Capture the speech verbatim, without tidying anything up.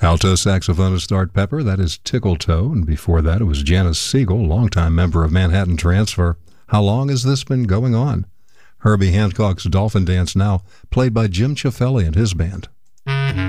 Alto saxophonist Art Pepper, that is Tickle Toe, and before that it was Janice Siegel, longtime member of Manhattan Transfer. How long has this been going on? Herbie Hancock's Dolphin Dance Now, played by Jim Ciafelli and his band.